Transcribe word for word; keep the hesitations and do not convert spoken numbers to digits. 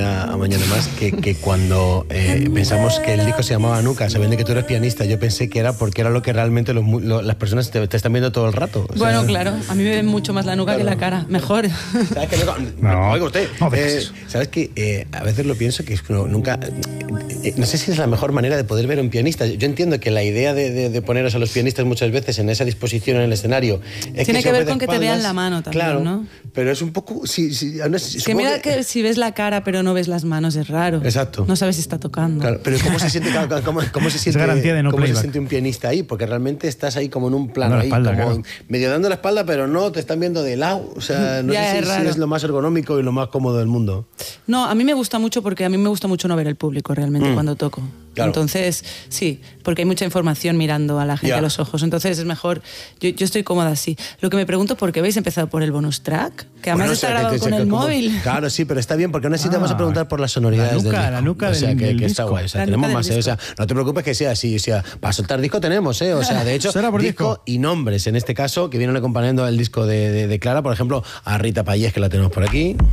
mañana, a mañana más, que, que cuando eh, pensamos que el disco se llamaba Nuca, sabiendo que tú eres pianista, yo pensé que era porque era lo que realmente los, lo, las personas te, te están viendo todo el rato. O sea, bueno, claro, a mí me ven mucho más la nuca claro. que la cara, mejor. ¿Sabes qué? No, no, oiga usted. No, eh, ¿Sabes qué? Eh, a veces lo pienso que es que no, nunca... Eh, no sé si es la mejor manera de poder ver a un pianista. Yo entiendo que la idea de, de, de poneros a los pianistas muchas veces en esa disposición en el escenario... Es Tiene que, que ver con que te vean la mano también, claro, ¿no? Pero es un poco... Si, si, no es, es que mira que... que si ves la cara pero no ves las manos es raro. Exacto. No sabes si está tocando. Claro, pero ¿cómo se siente, cómo, cómo se siente, garantía de no cómo playback. se siente un pianista ahí? Porque realmente estás ahí como en un plano, dando ahí, espalda, como claro. medio dando la espalda, pero no, te están viendo de lado. O sea, no ya sé es si, si es lo más ergonómico y lo más cómodo del mundo. No, a mí me gusta mucho porque a mí me gusta mucho no ver el público realmente mm. cuando toco. Claro. Entonces, sí, porque hay mucha información mirando a la gente yeah. a los ojos. Entonces es mejor, yo, yo estoy cómoda así. Lo que me pregunto, ¿por qué habéis empezado por el bonus track? Que además bueno, está o sea, grabado con el como, móvil. Claro, sí, pero está bien, porque no necesitamos ah, preguntar por las sonoridades la nuca, del disco. La nuca o sea, del, que, del que disco. está guay. O sea, tenemos más, eh, o sea, no te preocupes que sea así. O sea, para soltar disco tenemos, ¿eh? O sea, de hecho, disco, disco y nombres, en este caso, que vienen acompañando el disco de, de, de Clara, por ejemplo, a Rita Payés, que la tenemos por aquí.